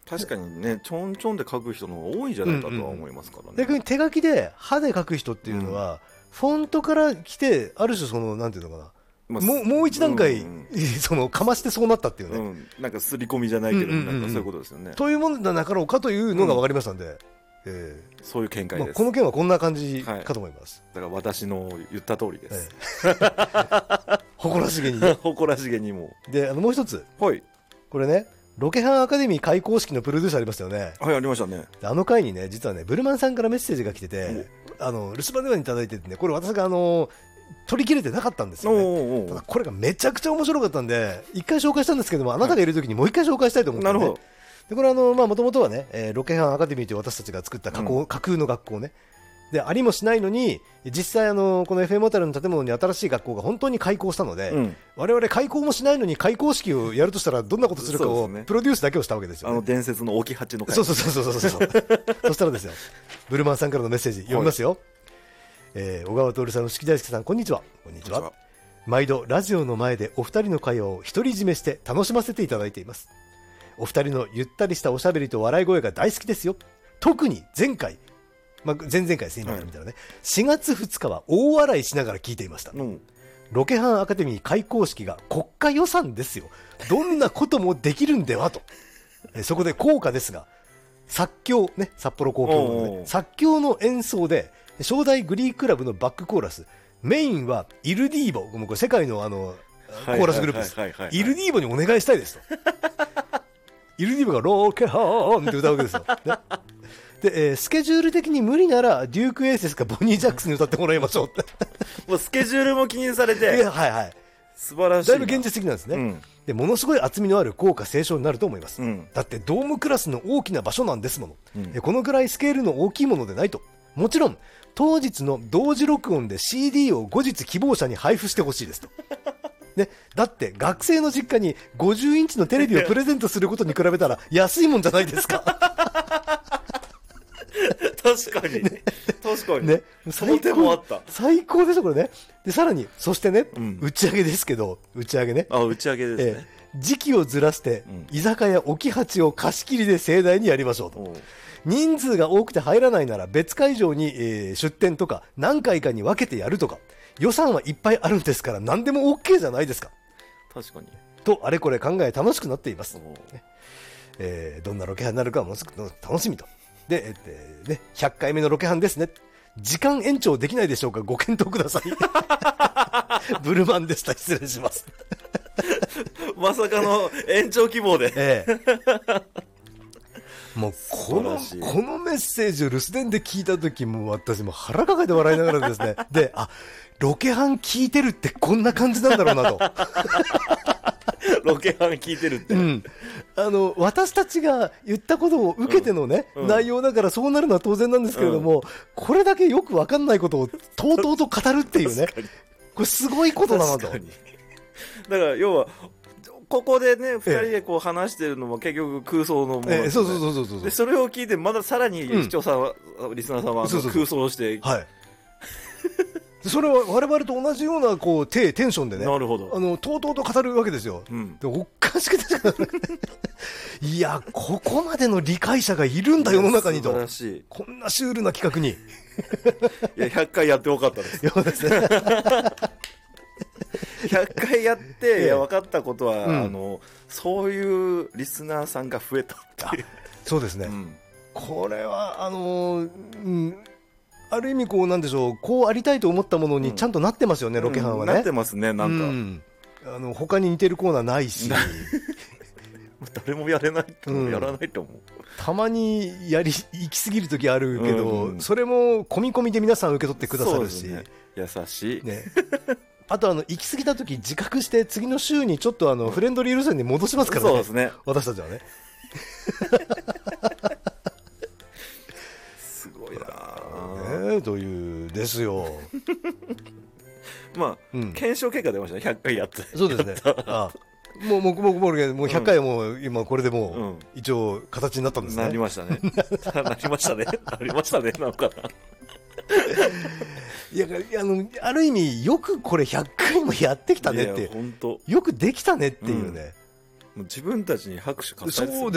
確かにね、ちょんちょんで書く人の方が多いんじゃないかとは思いますからね。 逆に手書きで歯で書く人っていうのは、フォントから来てある種そのなんていうのかな、もう一段階、そのかましてそうなったっていうね、 なんか刷り込みじゃないけど、なんかそういうことですよね。 というものなかろうかというのが分かりましたんで、 そういう見解です。 この件はこんな感じかと思います。 だから私の言った通りです。 誇らしげに誇らしげにも。 で、もう一つ、 はい、 これね、ロケハンアカデミー開講式のプロデュースありましたよね。 はい、ありましたね。 あの回にね、実はね、ブルマンさんからメッセージが来てて、留守番電話にいただいててね、これ私が取り切れてなかったんですよね。ただこれがめちゃくちゃ面白かったんで、一回紹介したんですけども、あなたがいるときにもう一回紹介したいと思って、ね。なるほど。で、これもともとはね、ロケハンアカデミーという私たちが作った架空の学校ね。で、ありもしないのに、実際この FM 小樽の建物に新しい学校が本当に開校したので、我々開校もしないのに開校式をやるとしたらどんなことするかをプロデュースだけをしたわけですよ、ね。 伝説の沖八の会。 そう。そしたらですよ、ブルマンさんからのメッセージ読みますよ。小川徹さん、牛木大輔さん、こんにちは。こんにちは。毎度ラジオの前でお二人の会話を独り占めして楽しませていただいています。お二人のゆったりしたおしゃべりと笑い声が大好きですよ。特に前回、前々回ですね、今から見たらね、4月2日は大笑いしながら聞いていました。ロケハンアカデミー開講式が国家予算ですよ。どんなこともできるんではと。そこで効果ですが、作協ね、札幌交響のね、作協の演奏で正代グリークラブのバックコーラス、メインはイルディーボ、これ世界のコーラスグループです。イルディーボにお願いしたいですと。イルディーボがロケハーンって歌うわけですよ。ね、で、スケジュール的に無理ならデュークエーセスかボニー・ジャックスに歌ってもらいましょうって。 もうスケジュールも気にされて、素晴らしい。 だいぶ現実的なんですね。で、ものすごい厚みのある効果斉唱になると思います。だってドームクラスの大きな場所なんですもの。このぐらいスケールの大きいものでないと。もちろん当日の同時録音で CD を後日希望者に配布してほしいですと。ね、だって学生の実家に50インチのテレビをプレゼントすることに比べたら安いもんじゃないですか。 確かにね、確かにね、その手もあった。 最高でしょこれね。でさらにそしてね、打ち上げですけど、打ち上げね、 打ち上げですね、 時期をずらして、居酒屋沖八を貸し切りで盛大にやりましょうと。人数が多くて入らないなら別会場に、出店とか何回かに分けてやるとか、予算はいっぱいあるんですから何でも OK じゃないですか。 確かにとあれこれ考え楽しくなっています。どんなロケハンになるかもすぐ楽しみと。で、100回目のロケハンですね。時間延長できないでしょうか、ご検討ください。ブルマンでした。失礼します。 まさかの延長希望で、 もうこのメッセージを留守電で聞いた時も私も腹抱えて笑いながらですね、で、ロケハン聞いてるってこんな感じなんだろうなと。 ロケハン聞いてるって、 私たちが言ったことを受けてのね、内容だからそうなるのは当然なんですけれども、これだけよく分かんないことをとうとうと語るっていうね、これすごいことだなと。だから要はここでね、2人でこう話してるのも結局空想のもので、それを聞いてまださらに視聴者、リスナーさんは空想して、それは我々と同じようなこうテンションでね、なるほど、とうとうと語るわけですよ。でおかしくていや、ここまでの理解者がいるんだ世の中にと。素晴らしい。こんなシュールな企画に。 いや、100回やってよかったです。そうですね。100回やって分かったことは、そういうリスナーさんが増えたっていう。 そうですね、これはある意味こうなんでしょう、こうありたいと思ったものにちゃんとなってますよね、ロケハンはね。 なってますね、なんか、 他に似てるコーナーないし誰もやれないと思う、やらないと思う。 たまに行き過ぎる時あるけど、それも込み込みで皆さん受け取ってくださるし、 優しいね。 あと行き過ぎた時自覚して次の週にちょっとフレンドリー路線に戻しますからね。そうですね、私たちはね。 すごいなというですよ。 まあ、検証結果出ましたね、100回やって。 そうですね。もう100回はもう今これでもう一応形になったんですね。 なりましたね。なりましたね。なりましたね。なんかな。 いや、ある意味よくこれ100回もやってきたねって、よくできたねっていうね。 自分たちに拍手喝采ですよね。